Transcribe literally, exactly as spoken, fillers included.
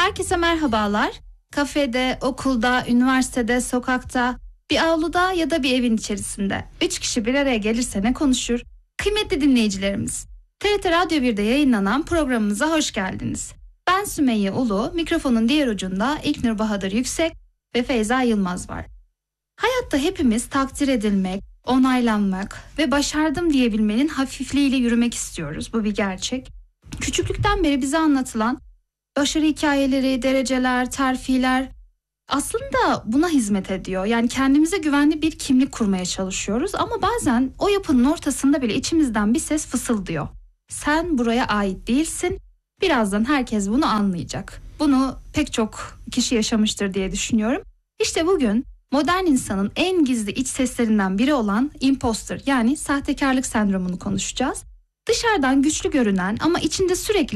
Herkese merhabalar. Kafede, okulda, üniversitede, sokakta, bir avluda ya da bir evin içerisinde üç kişi bir araya gelirse ne konuşur? Kıymetli dinleyicilerimiz, T R T Radyo bir'de yayınlanan programımıza hoş geldiniz. Ben Sümeyye Ulu, mikrofonun diğer ucunda İlknur Bahadır Yüksek ve Feyza Yılmaz var. Hayatta hepimiz takdir edilmek, onaylanmak ve başardım diyebilmenin hafifliğiyle yürümek istiyoruz. Bu bir gerçek. Küçüklükten beri bize anlatılan başarı hikayeleri, dereceler, terfiler aslında buna hizmet ediyor. Yani kendimize güvenli bir kimlik kurmaya çalışıyoruz ama bazen o yapının ortasında bile içimizden bir ses fısıldıyor. Sen buraya ait değilsin. Birazdan herkes bunu anlayacak. Bunu pek çok kişi yaşamıştır diye düşünüyorum. İşte bugün modern insanın en gizli iç seslerinden biri olan imposter, yani sahtekarlık sendromunu konuşacağız. Dışarıdan güçlü görünen ama içinde sürekli